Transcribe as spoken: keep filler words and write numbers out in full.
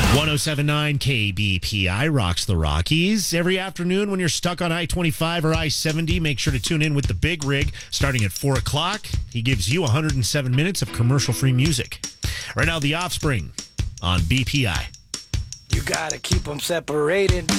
one oh seven point nine K B P I rocks the Rockies. Every afternoon when you're stuck on I twenty-five or I seventy, make sure to tune in with the Big Rig starting at four o'clock. He gives you one hundred seven minutes of commercial-free music. Right now, The Offspring on B P I. You gotta keep them separated.